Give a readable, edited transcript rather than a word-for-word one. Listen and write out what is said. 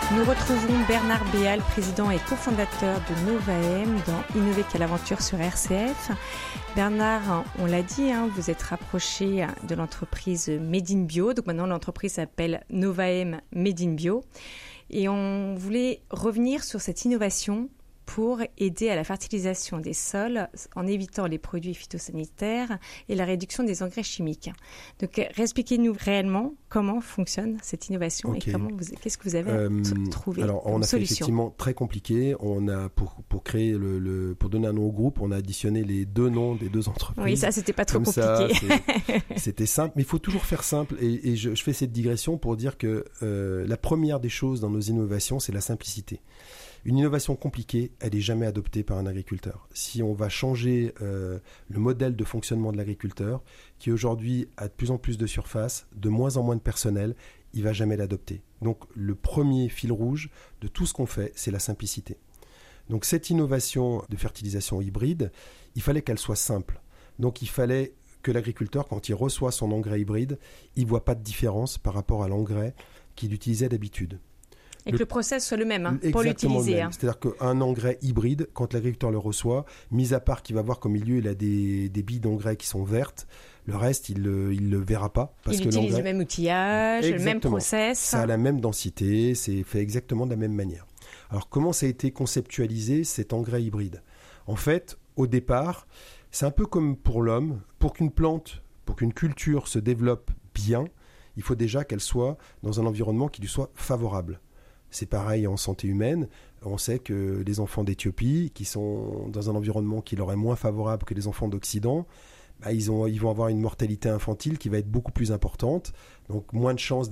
Nous retrouvons Bernard Béal, président et cofondateur de Novaem dans Innover quelle aventure sur RCF. Bernard, on l'a dit, vous êtes rapproché de l'entreprise Made in Bio. Donc maintenant, l'entreprise s'appelle Novaem Made in Bio. Et on voulait revenir sur cette innovation pour aider à la fertilisation des sols en évitant les produits phytosanitaires et la réduction des engrais chimiques. Donc, expliquez-nous réellement comment fonctionne cette innovation et qu'est-ce que vous avez trouvé alors, on a solution. fait effectivement très compliqué. On a pour créer pour donner un nom au groupe, on a additionné les deux noms des deux entreprises. Oui, ça c'était pas trop Comme compliqué. C'était simple, mais il faut toujours faire simple. Et je fais cette digression pour dire que la première des choses dans nos innovations, c'est la simplicité. Une innovation compliquée, elle n'est jamais adoptée par un agriculteur. Si on va changer le modèle de fonctionnement de l'agriculteur, qui aujourd'hui a de plus en plus de surface, de moins en moins de personnel, il ne va jamais l'adopter. Donc le premier fil rouge de tout ce qu'on fait, c'est la simplicité. Donc cette innovation de fertilisation hybride, il fallait qu'elle soit simple. Donc il fallait que l'agriculteur, quand il reçoit son engrais hybride, il ne voit pas de différence par rapport à l'engrais qu'il utilisait d'habitude. Et que le process soit le même pour l'utiliser. C'est-à-dire qu'un engrais hybride, quand l'agriculteur le reçoit, mis à part qu'il va voir qu'au milieu, il a des billes d'engrais qui sont vertes, le reste, il le verra pas. Parce il utilise le même outillage, le même process. Ça a la même densité, c'est fait exactement de la même manière. Alors, comment ça a été conceptualisé, cet engrais hybride ? En fait, au départ, c'est un peu comme pour l'homme. Pour qu'une culture se développe bien, il faut déjà qu'elle soit dans un environnement qui lui soit favorable. C'est pareil en santé humaine. On sait que les enfants d'Éthiopie, qui sont dans un environnement qui leur est moins favorable que les enfants d'Occident, ils vont avoir une mortalité infantile qui va être beaucoup plus importante. Donc moins de chances